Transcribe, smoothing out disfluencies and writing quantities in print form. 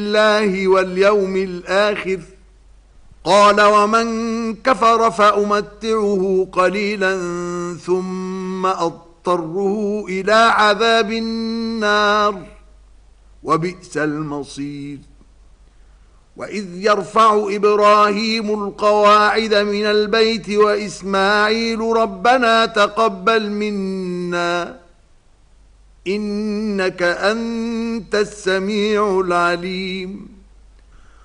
بالله واليوم الآخر. قال ومن كفر فأمتعه قليلا ثم أضطره إلى عذاب النار وبئس المصير. وإذ يرفع إبراهيم القواعد من البيت وإسماعيل ربنا تقبل منا إنك أنت السميع العليم.